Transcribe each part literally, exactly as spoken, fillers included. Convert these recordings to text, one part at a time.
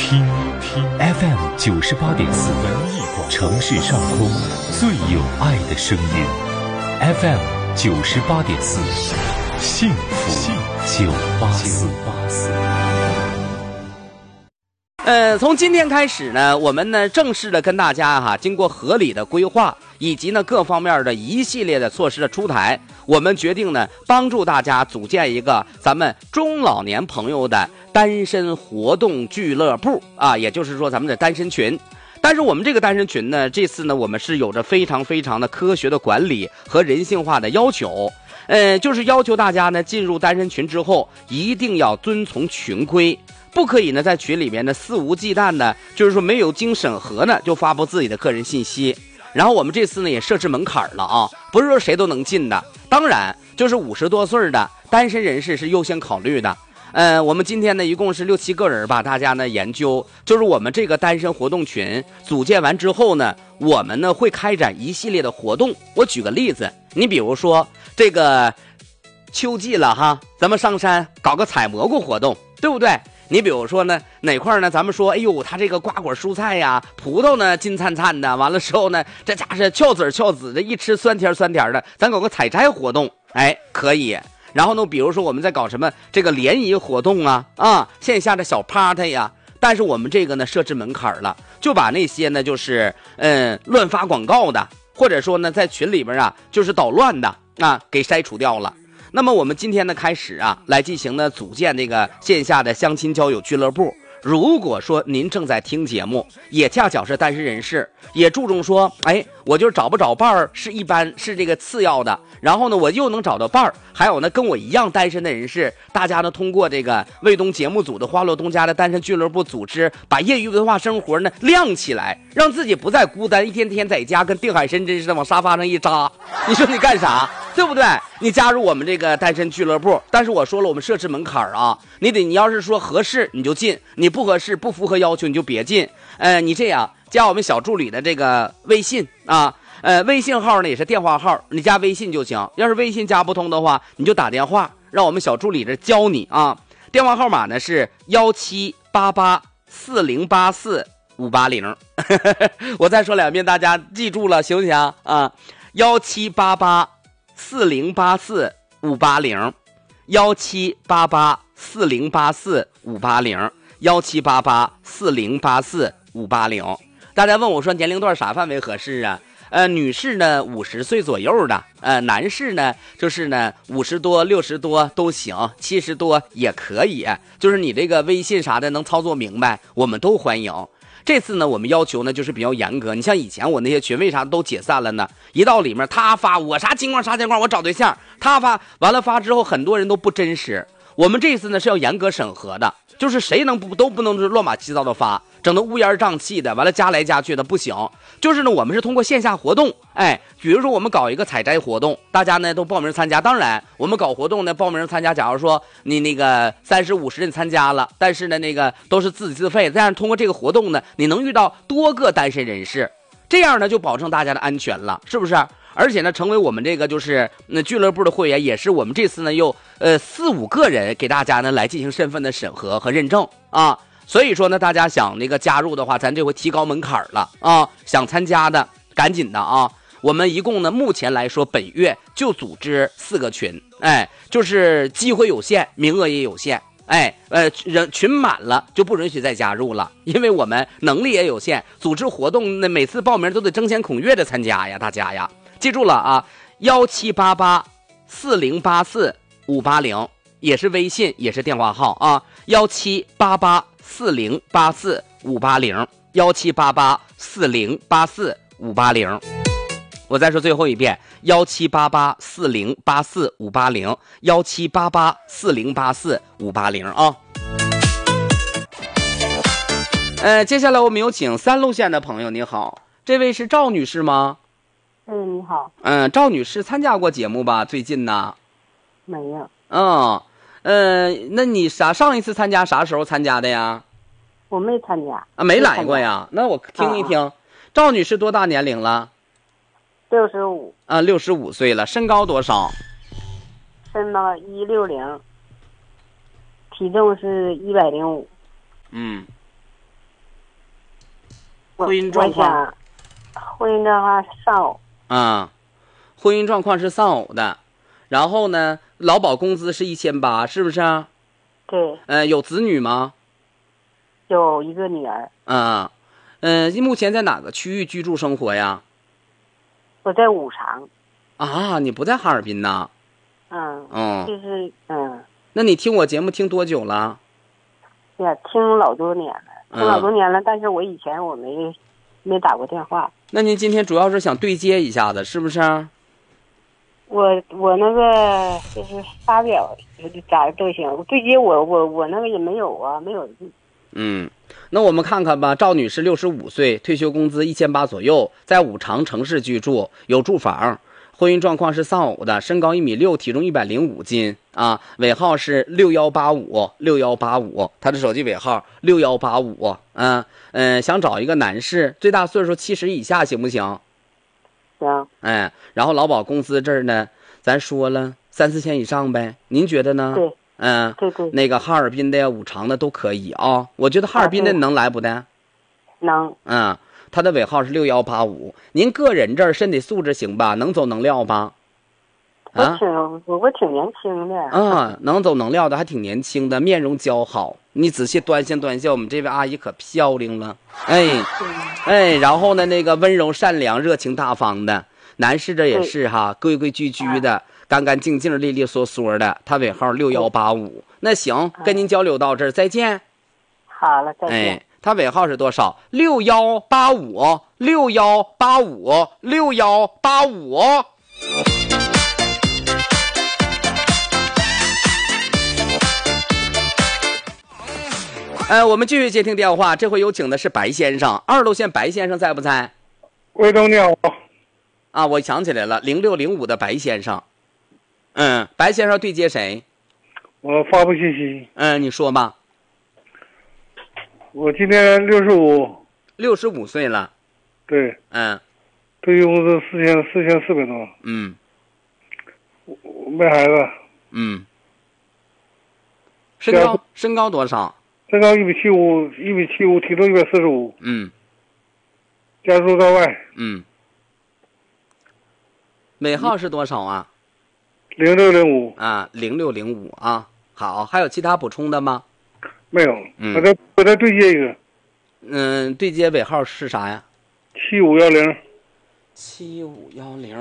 听听 F M 九十八点四，文艺广城市上空最有爱的声音 ，F M 九十八点四，幸福九八四。 呃，从今天开始呢，我们呢正式的跟大家哈，经过合理的规划以及呢各方面的一系列的措施的出台，我们决定呢帮助大家组建一个咱们中老年朋友的单身活动俱乐部啊，也就是说咱们的单身群。但是我们这个单身群呢，这次呢我们是有着非常非常的科学的管理和人性化的要求。呃，就是要求大家呢进入单身群之后，一定要遵从群规。不可以呢，在群里面呢肆无忌惮的，就是说没有经审核呢就发布自己的个人信息。然后我们这次呢也设置门槛了啊，不是说谁都能进的。当然，就是五十多岁的单身人士是优先考虑的。呃，我们今天呢一共是六七个人吧，大家呢研究，就是我们这个单身活动群组建完之后呢，我们呢会开展一系列的活动。我举个例子，你比如说这个秋季了哈，咱们上山搞个采蘑菇活动，对不对？你比如说呢，哪块呢？咱们说，哎呦，他这个瓜果蔬菜呀，葡萄呢金灿灿的，完了之后呢，这家是翘籽翘籽的，一吃酸甜酸甜的，咱搞个采摘活动，哎，可以。然后呢，比如说我们在搞什么这个联谊活动啊，啊，线下的小 party 呀，但是我们这个呢设置门槛了，就把那些呢就是嗯乱发广告的，或者说呢在群里边啊就是捣乱的啊给筛除掉了。那么我们今天呢开始啊，来进行呢组建这个线下的相亲交友俱乐部。如果说您正在听节目，也恰巧是单身人士，也注重说，哎，我就是找不找伴儿是一般是这个次要的，然后呢我又能找到伴儿，还有呢跟我一样单身的人士，大家呢通过这个卫东节目组的花落东家的单身俱乐部组织，把业余文化生活呢亮起来，让自己不再孤单，一天天在家跟定海神针似的往沙发上一扎，你说你干啥？对不对？你加入我们这个单身俱乐部，但是我说了，我们设置门槛啊，你得你要是说合适你就进，你不合适不符合要求你就别进。呃，你这样加我们小助理的这个微信啊，呃，微信号呢也是电话号，你加微信就行。要是微信加不通的话，你就打电话，让我们小助理这教你啊。电话号码呢是幺七八八四零八四五八零，我再说两遍，大家记住了行不行啊？幺七八八四零八四五八零，幺七八八四零八四五八零，幺七八八四零八四五八零。大家问我说年龄段啥范围合适啊？呃，女士呢五十岁左右的，呃，男士呢就是呢五十多、六十多都行，七十多也可以，就是你这个微信啥的能操作明白，我们都欢迎。这次呢我们要求呢就是比较严格，你像以前我那些群为啥都解散了呢？一到里面他发我啥情况啥情况，我找对象，他发完了发之后很多人都不真实。我们这次呢是要严格审核的，就是谁能不都不能乱码七糟的发，整得乌烟瘴气的，完了加来加去的不行。就是呢我们是通过线下活动，哎，比如说我们搞一个采摘活动，大家呢都报名参加。当然我们搞活动呢报名参加，假如说你那个三十五十人参加了，但是呢那个都是自己自费，但是通过这个活动呢你能遇到多个单身人士，这样呢就保证大家的安全了，是不是？而且呢成为我们这个就是那俱乐部的会员，也是我们这次呢又呃四五个人给大家呢来进行身份的审核和认证啊。所以说呢大家想那个加入的话，咱这回提高门槛了啊，想参加的赶紧的啊。我们一共呢目前来说本月就组织四个群，哎，就是机会有限，名额也有限，哎，呃，人群满了就不允许再加入了，因为我们能力也有限，组织活动那每次报名都得争先恐跃的参加呀，大家呀，记住了啊，幺七八八四零八四五八零也是微信也是电话号啊，幺七八八四零八四五八零，幺七八八四零八四五八零。我再说最后一遍，幺七八八四零八四五八零，幺七八八四零八四五八零啊。呃，接下来我们有请三路线的朋友，你好，这位是赵女士吗？ 嗯，你好。 嗯，赵女士参加过节目吧？最近呢？ 没有。 嗯，呃，那你啥上一次参加啥时候参加的呀？ 我没参加。 啊，没来过呀？那我听一听。啊、赵女士多大年龄了？ 六十五。 啊，六十五岁了。身高多少？ 身高一六零，体重是一百零五。 嗯， 婚姻状况？ 我婚姻状况是丧偶。 啊，婚姻状况是丧偶的，然后呢，劳保工资是一千八，是不是啊？ 对。 呃，有子女吗？ 有一个女儿。 啊，嗯、呃，目前在哪个区域居住生活呀？ 我在五常。 啊，你不在哈尔滨呐？ 嗯。 嗯。 就是嗯。 那你听我节目听多久了？ 呀，听老多年了，听老多年了，嗯、但是我以前我没没打过电话。 那您今天主要是想对接一下子，是不是？ 我我那个就是发表咋都行，对接我我我那个也没有啊，没有。 嗯，那我们看看吧。赵女士六十五岁，退休工资一千八左右，在五常城市居住，有住房，婚姻状况是丧偶的，身高一米六，体重一百零五斤啊，尾号是六幺八五六幺八五，她的手机尾号六幺八五。嗯嗯，想找一个男士，最大岁数七十以下，行不行？ 行。 哎，然后劳保工资这儿呢，咱说了三四千以上呗，您觉得呢？ 对。 嗯， 对对， 那个哈尔滨的、五常的都可以啊。我觉得哈尔滨的能来不的？ 能。 嗯，他的尾号是六幺八五。您个人这儿身体素质行吧？能走能撂吧？ 啊，我挺我我挺年轻的。 啊，能走能撂的，还挺年轻的，面容姣好。你仔细端详端详，我们这位阿姨可漂亮了。哎，哎，然后呢，那个温柔善良、热情大方的男士这也是哈，规规矩矩的。干干净净、利利索索的，他尾号六幺八五。那行，跟您交流到这儿，再见。 好了，再见。 哎，他尾号是多少？六幺八五，六幺八五，六幺八五。呃，我们继续接听电话，这回有请的是白先生，二路线白先生在不在？ 魏总你好。 啊，我想起来了，零六零五的白先生。嗯，白先生对接谁？ 我发布信息。 嗯，你说吧。 我今年六十五。 六十五岁了。 对。 嗯。 退休工资四千四千四百多。 嗯。 没孩子。 嗯。身高身高多少？ 身高一米七五，一米七五，体重一百四十五。 嗯。 家住在外。 嗯。尾号是多少啊？ 零六零五啊，零六零五啊，好，还有其他补充的吗？ 没有， 嗯， 我再我再对接一个。 嗯，对接尾号是啥呀？ 七五幺零。 七五幺零，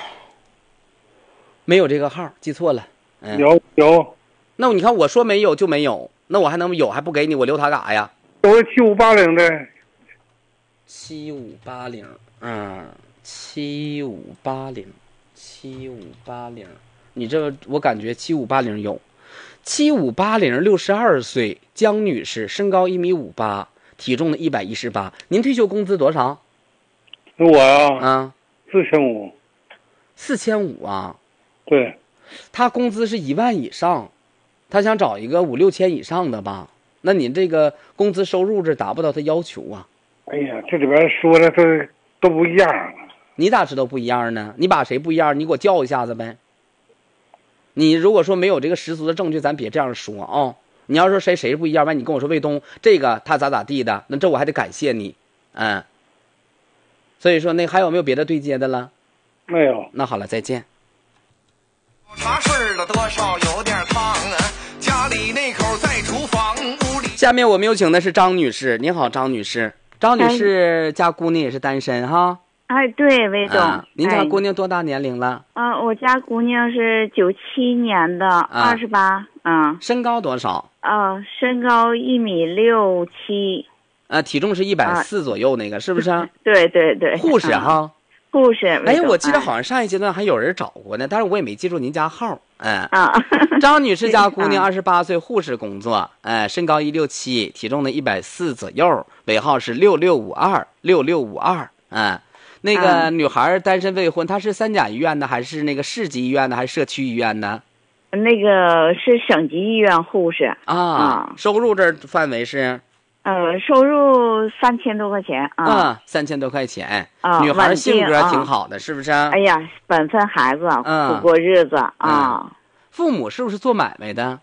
没有这个号，记错了。嗯， 有有。 那你看我说没有就没有，那我还能有还不给你，我留他干啥呀？ 有七五八零的。 七五八零，嗯，七五八零，七五八零。你这我感觉七五八零有，七五八零六十二岁，江女士，身高一米五八，体重呢一百一十八。您退休工资多少？ 我呀， 啊， 四千五。 四千五啊？ 对。 他工资是一万以上，他想找一个五六千以上的吧？那您这个工资收入这达不到他要求啊？ 哎呀，这里边说的这都不一样。 你咋知道不一样呢？你把谁不一样？你给我叫一下子呗。你如果说没有这个十足的证据，咱别这样说啊、哦！你要说谁谁不一样，完你跟我说卫东这个他咋咋地的，那这我还得感谢你，嗯。所以说那还有没有别的对接的了？ 没有。 那好了，再见。 茶水了多少有点烫啊，家里那口在厨房，屋里。 下面我们有请的是张女士，您好，张女士。张女士家姑娘也是单身哈。 哎，对，魏总、 啊，您家姑娘多大年龄了？ 嗯、呃，我家姑娘是九七年的，二十八，嗯。 身高多少？ 呃，身高一米六七。 啊，体重是一百四左右，那个、啊、是不是？ 对对对。 护士哈。 护士。 哎，我记得好像上一阶段还有人找过呢，但是我也没记住您家号。嗯。 啊。 张女士家姑娘二十八岁，护士工作，哎，身高一六七，体重呢一百四左右，尾号是六六五二六六五二，嗯。那个女孩单身未婚，她是三甲医院的，还是那个市级医院的，还是社区医院的？ 那个是省级医院护士啊。啊收入这范围是？ 呃，收入三千多块钱啊。 啊，三千多块钱。 啊， 女孩性格挺好的，啊、是不是？ 哎呀，本分孩子，苦过日子啊。 嗯、父母是不是做买卖的？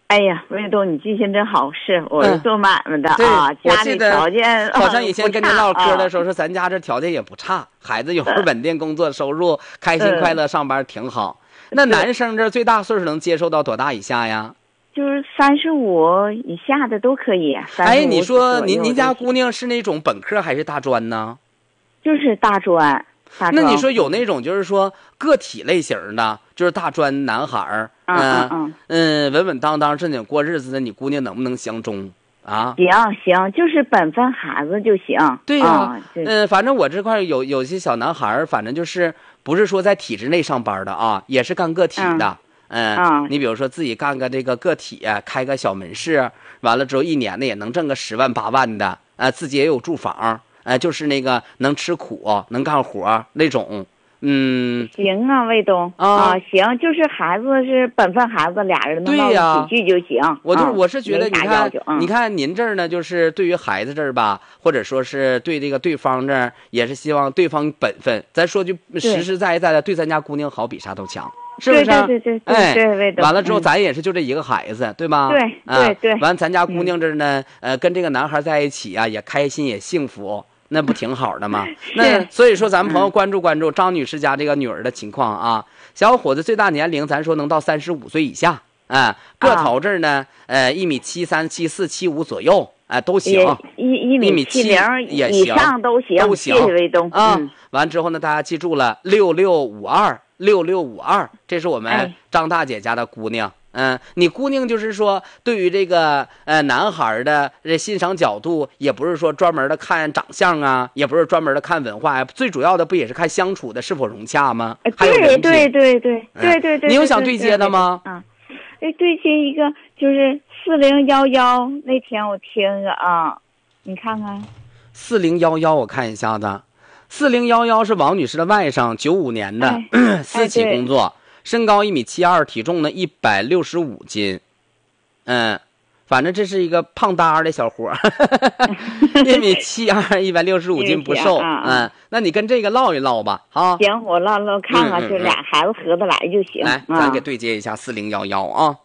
哎呀，魏东，你记性真好，是我是做买卖的、嗯、啊，家里条件好像以前跟您唠嗑的时候说，咱家这条件也不差， 啊、 孩子有份稳定工作收入，开心快乐上班挺好。嗯、那男生这最大岁数能接受到多大以下呀？ 就是三十五以下的都可以。 哎，你说您您家姑娘是那种本科还是大专呢？ 就是大专。 那你说有那种就是说个体类型的，就是大专男孩儿， 嗯嗯嗯嗯，稳稳当当正经过日子的，你姑娘能不能相中啊？ 行行，就是本分孩子就行。 对呀、啊， 嗯、 呃，反正我这块有有些小男孩儿，反正就是不是说在体制内上班的啊，也是干个体的。嗯， 嗯你比如说自己干个这个个体，开个小门市，完了之后一年呢也能挣个十万八万的，呃，自己也有住房。哎，就是那个能吃苦、能干活那种，嗯， 行啊，卫东啊, 啊，行，就是孩子是本分孩子，俩人能闹几句就行。 我就、 啊、 我是觉得，你看， 嗯、 你看您这儿呢，就是对于孩子这儿吧，或者说是对这个对方这儿，也是希望对方本分。咱说句实实在在的，对咱家姑娘好，比啥都强。是不是？ 对对对对， 哎， 对对完了之后，咱也是就这一个孩子，嗯、对吧？ 对对对。 啊、完，咱家姑娘这儿呢，嗯、呃，跟这个男孩在一起啊，也开心也幸福。那不挺好的吗？那所以说，咱们朋友关注关注张女士家这个女儿的情况啊。小伙子最大年龄，咱说能到三十五岁以下，啊，个头这儿呢，呃，一米七三、七四、七五左右，哎、呃，都行。 一一米七零也以上都行， 都行。 谢谢卫东啊。 嗯、 完之后呢，大家记住了，六六五二六六五二，这是我们张大姐家的姑娘。哎嗯，你姑娘就是说，对于这个呃男孩的这欣赏角度，也不是说专门的看长相啊，也不是专门的看文化呀，最主要的不也是看相处的是否融洽吗？还有人品。 对对对对对对对。 你有想对接的吗？ 啊，哎，对接一个就是四零幺幺，那天我听着啊，你看看。 四零幺幺，我看一下子，四零幺幺是王女士的外甥，九五年的， 哎、 私企工作。哎身高一米七二，体重呢一百六十五斤，嗯，反正这是一个胖哒的小伙，一米七二，一百六十五斤不瘦，嗯，那你跟这个唠一唠吧，啊， 行，我唠唠看看，就俩孩子合得来就行。 来，咱给对接一下四零幺幺啊。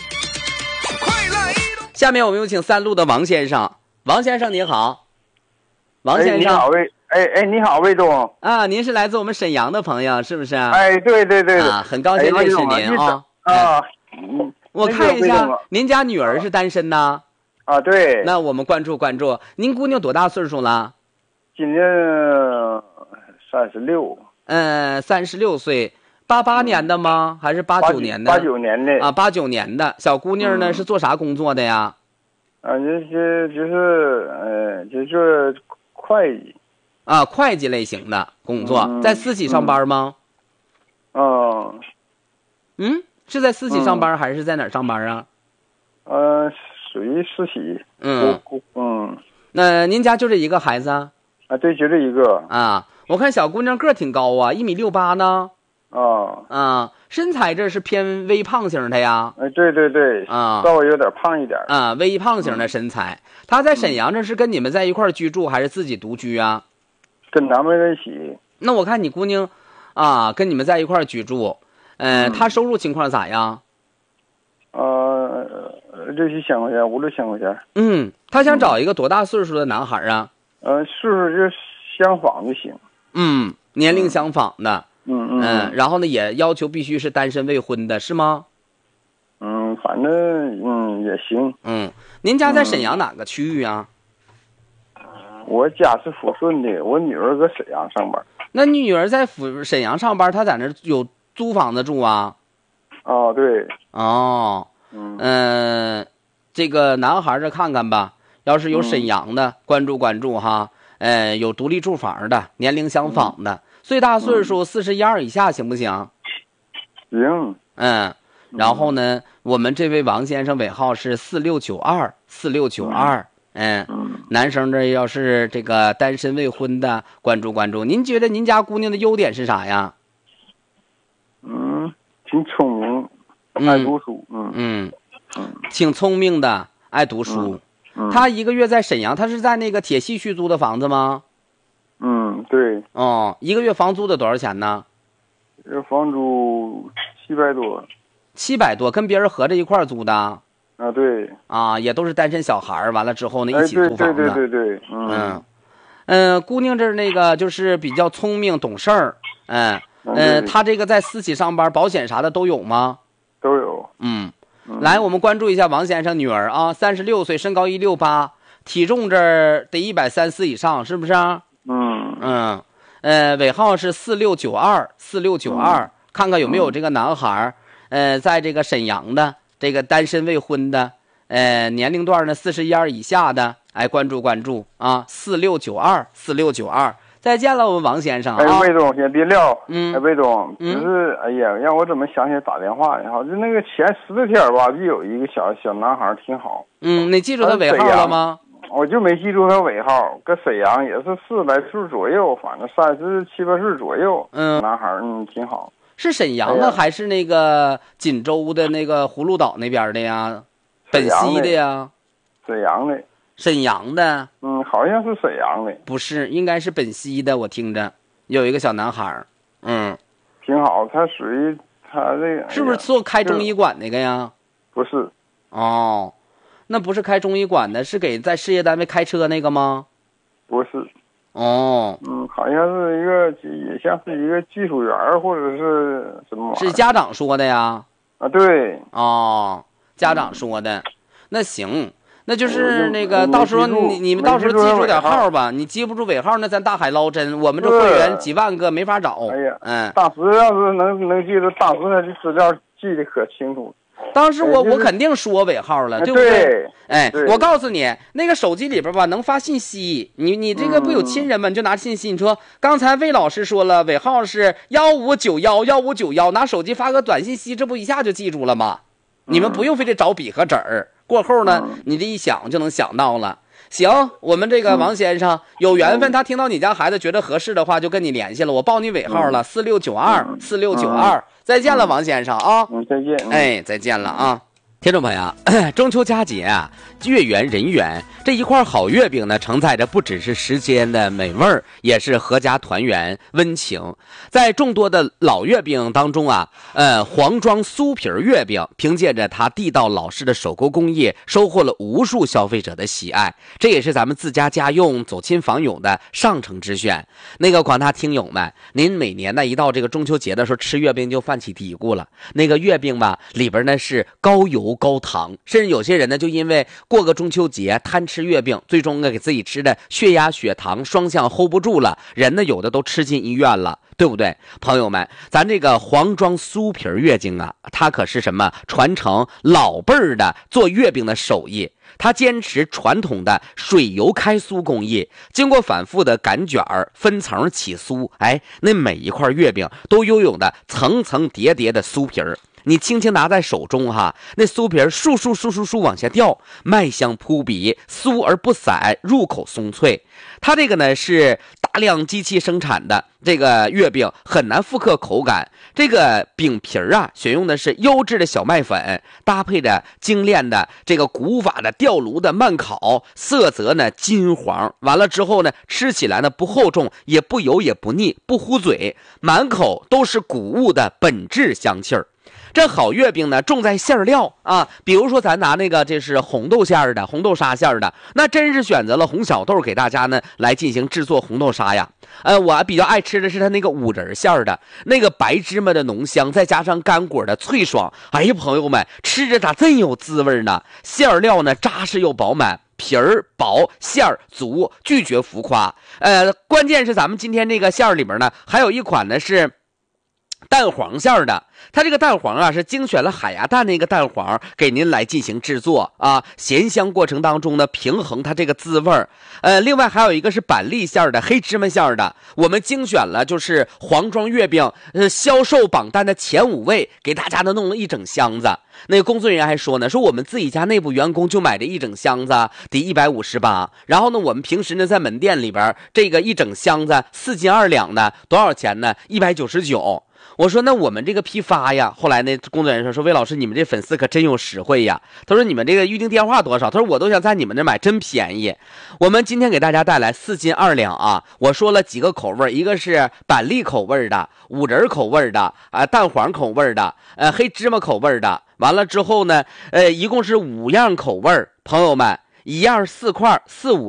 下面我们有请三路的王先生，王先生您好，王先生， 你好，魏。哎哎，你好，魏东啊！您是来自我们沈阳的朋友，是不是？ 哎，对对对啊，很高兴认识您啊！ 啊， 我看一下，您家女儿是单身呐？ 啊，对。 那我们关注关注，您姑娘多大岁数了？ 今年三十六。 嗯，三十六岁，八八年的吗？还是八九年的？ 八九年的啊，八九年的小姑娘呢，是做啥工作的呀？ 啊，就是就是呃，就是会计。 啊，会计类型的工作，嗯、在私企上班吗？ 嗯， 嗯，是在私企上班、嗯、还是在哪儿上班啊？ 呃，属于私企。 嗯嗯， 那您家就这一个孩子啊？ 啊，对，就这一个。 啊，我看小姑娘个儿挺高啊，一米六八呢。 啊啊，身材这是偏微胖型的呀？ 哎，对对对， 啊， 稍微有点胖一点。 啊，微胖型的身材。她、嗯、在沈阳这是跟你们在一块儿居住，还是自己独居啊？ 跟咱们在一起。 那我看你姑娘，啊，跟你们在一块儿居住，呃，她、嗯、收入情况咋样？ 呃，六七千块钱，五六千块钱。 嗯，她想找一个多大岁数的男孩啊？ 呃，岁数就相仿就行。 嗯，年龄相仿的。 嗯嗯。 嗯，然后呢，也要求必须是单身未婚的，是吗？ 嗯，反正嗯也行。 嗯，您家在沈阳哪个区域啊？ 我家是抚顺的，我女儿搁沈阳上班。 那女儿在抚沈阳上班，她在那有租房子住啊？ 哦，对。 哦，嗯、呃，这个男孩这看看吧，要是有沈阳的，嗯、关注关注哈。呃，有独立住房的，年龄相仿的，嗯、最大岁数四十一二以下行不行？ 行。 嗯，然后呢，我们这位王先生尾号是四六九二四六九二。嗯，男生这要是这个单身未婚的，关注关注。您觉得您家姑娘的优点是啥呀？ 嗯，挺聪明，爱读书。嗯嗯嗯，挺聪明的，爱读书。嗯，她一个月在沈阳，她是在那个铁西区租的房子吗？ 嗯，对。 哦，一个月房租得多少钱呢？ 这房租七百多。 七百多，跟别人合着一块儿租的？ 啊，对。 啊，也都是单身小孩儿，完了之后呢，一起租房子。 哎、对对对对对，嗯嗯，嗯，姑娘这那个就是比较聪明懂事儿，嗯嗯，她这个在私企上班，保险啥的都有吗？ 都有。 嗯，来，我们关注一下王先生女儿啊，三十六岁，身高一六八，体重这儿得一百三四以上，是不是？ 嗯嗯，呃，尾号是四六九二四六九二，看看有没有这个男孩，呃，在这个沈阳的这个单身未婚的，呃，年龄段呢四十一二以下的，哎，关注关注啊，四六九二四六九二。再见了，我们王先生啊！ 哎，魏总，先别撂。 嗯， 哎，魏总， 嗯、 就是，哎呀，让我怎么想起来打电话也好，就那个前十天吧，就有一个小小男孩挺好。 嗯，你记住他尾号了吗？ 我就没记住他尾号，搁沈阳也是四十来岁左右，反正三十七八岁左右。 嗯， 男孩嗯挺好。 是沈阳的、哎、还是那个锦州的那个葫芦岛那边的呀？本溪的呀？ 沈阳的。 沈阳的， 嗯，好像是沈阳的， 不是，应该是本溪的。我听着有一个小男孩，嗯， 挺好。他属于他这个， 是不是做开中医馆那个呀？ 不是， 哦，那不是开中医馆的，是给在事业单位开车那个吗？ 不是， 哦， 嗯，好像是一个，也像是一个技术员或者是什么玩意儿。 是家长说的呀？ 啊，对， 哦，家长说的，嗯、那行。那就是那个，到时候你你们到时候记住点号吧。你记不住尾号，那咱大海捞针。我们这会员几万个没法找。 哎呀， 嗯， 当时要是能能记住，当时那资料记得可清楚。 当时我、哎就是、我肯定说尾号了， 对不对？ 哎，我告诉你，那个手机里边吧能发信息，你你这个不有亲人吗？你就拿信息，你说刚才魏老师说了尾号是幺五九幺幺五九幺，拿手机发个短信息，这不一下就记住了吗？你们不用非得找笔和纸儿。过后呢，你这一想就能想到了。行，我们这个王先生有缘分，他听到你家孩子觉得合适的话，就跟你联系了。我报你尾号了，四六九二四六九二。再见了，王先生啊！ 嗯，再见。 哎，再见了啊！听众朋友，中秋佳节啊，月圆人圆，这一块好月饼呢，承载着不只是时间的美味儿，也是阖家团圆温情。在众多的老月饼当中啊，呃，黄庄酥皮月饼凭借着它地道老式的手工工艺，收获了无数消费者的喜爱，这也是咱们自家家用、走亲访友的上乘之选。那个广大听友们，您每年呢一到这个中秋节的时候吃月饼就犯起嘀咕了，那个月饼吧里边呢是高油高糖，甚至有些人呢就因为过个中秋节贪吃月饼，最终呢给自己吃的血压血糖双向 hold 不住了，人呢有的都吃进医院了，对不对？朋友们，咱这个黄庄酥皮月饼啊，它可是什么传承老辈儿的做月饼的手艺，它坚持传统的水油开酥工艺，经过反复的擀卷儿分层起酥，哎，那每一块月饼都拥有的层层叠叠的酥皮儿，你轻轻拿在手中哈，那酥皮儿簌簌簌簌簌往下掉，麦香扑鼻，酥而不散，入口松脆。它这个呢是大量机器生产的这个月饼，很难复刻口感。这个饼皮儿啊，选用的是优质的小麦粉，搭配着精炼的这个古法的吊炉的慢烤，色泽呢金黄。完了之后呢，吃起来呢不厚重，也不油也不腻，不糊嘴，满口都是谷物的本质香气儿。这好月饼呢，重在馅料啊，比如说咱拿那个这是红豆馅的、红豆沙馅的，那真是选择了红小豆给大家呢来进行制作红豆沙呀。呃，我比较爱吃的是它那个五仁馅的，那个白芝麻的浓香，再加上干果的脆爽，哎呀，朋友们，吃着咋真有滋味呢？馅料呢扎实又饱满。皮儿薄，馅儿足，拒绝浮夸。呃，关键是咱们今天这个馅儿里面呢，还有一款呢是蛋黄馅的，它这个蛋黄啊是精选了海鸭蛋那个蛋黄给您来进行制作啊，咸香过程当中呢平衡它这个滋味儿。呃，另外还有一个是板栗馅的黑芝麻馅的，我们精选了就是黄庄月饼呃销售榜单的前五位，给大家呢弄了一整箱子。那个工作人员还说呢，说我们自己家内部员工就买这一整箱子得一百五十八，然后呢我们平时呢在门店里边这个一整箱子四斤二两的多少钱呢？一百九十九。 我说那我们这个批发呀，后来那工作人员说说魏老师，你们这粉丝可真有实惠呀。他说你们这个预订电话多少？他说我都想在你们这买，真便宜。我们今天给大家带来四斤二两啊，我说了几个口味，一个是板栗口味的，五仁口味的，啊蛋黄口味的，呃黑芝麻口味的。完了之后呢，呃一共是五样口味，朋友们，一样四块，四五